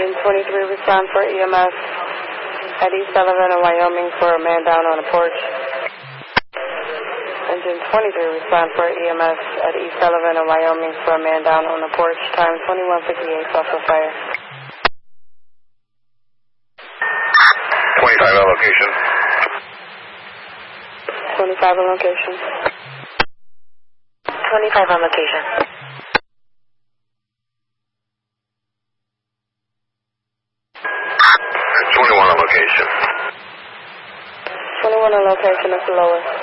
Engine 23, respond for EMS at East Sullivan in Wyoming for a man down on a porch. Engine 23, respond for EMS at East Sullivan in Wyoming for a man down on a porch. Time 21:58, off of fire. 25 on location. 25 on location. 25 on location. 21 on location. 21 on location, Mr. Lois.